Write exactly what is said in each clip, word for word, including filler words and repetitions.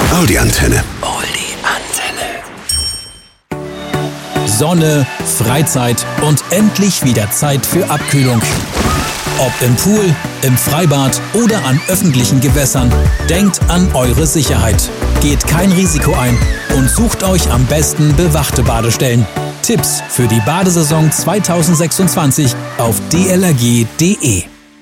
Audi-Antenne. Sonne, Freizeit und endlich wieder Zeit für Abkühlung. Ob im Pool, im Freibad oder an öffentlichen Gewässern, denkt an eure Sicherheit. Geht kein Risiko ein und sucht euch am besten bewachte Badestellen. Tipps für die Badesaison zwanzig sechsundzwanzig auf d l r g punkt d e.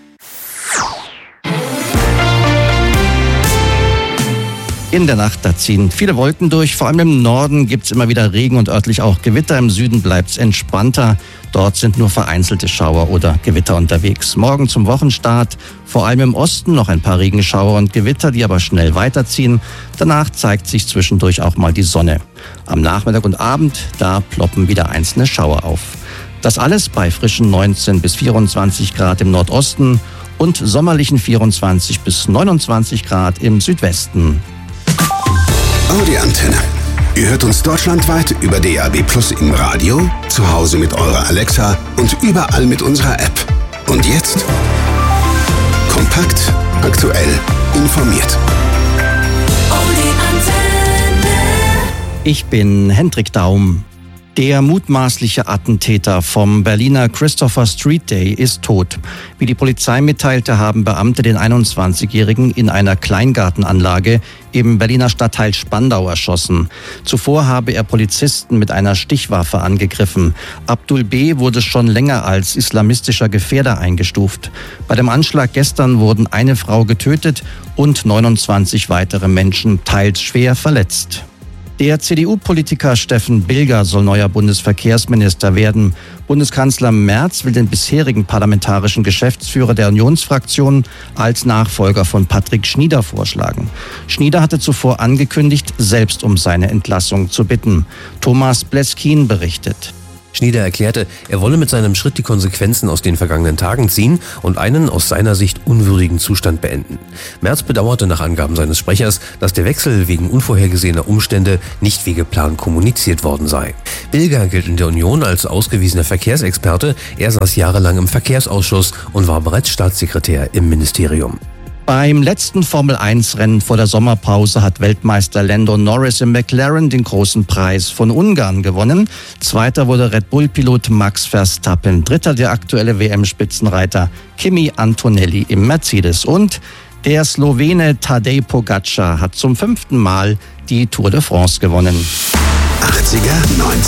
In der Nacht, da ziehen viele Wolken durch. Vor allem im Norden gibt's immer wieder Regen und örtlich auch Gewitter. Im Süden bleibt's entspannter. Dort sind nur vereinzelte Schauer oder Gewitter unterwegs. Morgen zum Wochenstart vor allem im Osten noch ein paar Regenschauer und Gewitter, die aber schnell weiterziehen. Danach zeigt sich zwischendurch auch mal die Sonne. Am Nachmittag und Abend, da ploppen wieder einzelne Schauer auf. Das alles bei frischen neunzehn bis vierundzwanzig Grad im Nordosten und sommerlichen vierundzwanzig bis neunundzwanzig Grad im Südwesten. Audi-Antenne. Ihr hört uns deutschlandweit über D A B Plus im Radio, zu Hause mit eurer Alexa und überall mit unserer App. Und jetzt kompakt, aktuell, informiert. Audi-Antenne. Ich bin Hendrik Daum. Der mutmaßliche Attentäter vom Berliner Christopher Street Day ist tot. Wie die Polizei mitteilte, haben Beamte den einundzwanzigjährigen in einer Kleingartenanlage im Berliner Stadtteil Spandau erschossen. Zuvor habe er Polizisten mit einer Stichwaffe angegriffen. Abdul B. wurde schon länger als islamistischer Gefährder eingestuft. Bei dem Anschlag gestern wurden eine Frau getötet und neunundzwanzig weitere Menschen teils schwer verletzt. Der C D U-Politiker Steffen Bilger soll neuer Bundesverkehrsminister werden. Bundeskanzler Merz will den bisherigen parlamentarischen Geschäftsführer der Unionsfraktion als Nachfolger von Patrick Schnieder vorschlagen. Schnieder hatte zuvor angekündigt, selbst um seine Entlassung zu bitten. Thomas Bleskin berichtet. Schnieder erklärte, er wolle mit seinem Schritt die Konsequenzen aus den vergangenen Tagen ziehen und einen aus seiner Sicht unwürdigen Zustand beenden. Merz bedauerte nach Angaben seines Sprechers, dass der Wechsel wegen unvorhergesehener Umstände nicht wie geplant kommuniziert worden sei. Bilger gilt in der Union als ausgewiesener Verkehrsexperte. Er saß jahrelang im Verkehrsausschuss und war bereits Staatssekretär im Ministerium. Beim letzten Formel eins Rennen vor der Sommerpause hat Weltmeister Lando Norris im McLaren den großen Preis von Ungarn gewonnen. Zweiter wurde Red Bull-Pilot Max Verstappen. Dritter der aktuelle W M-Spitzenreiter Kimi Antonelli im Mercedes. Und der Slowene Tadej Pogačar hat zum fünften Mal die Tour de France gewonnen. achtziger, neunziger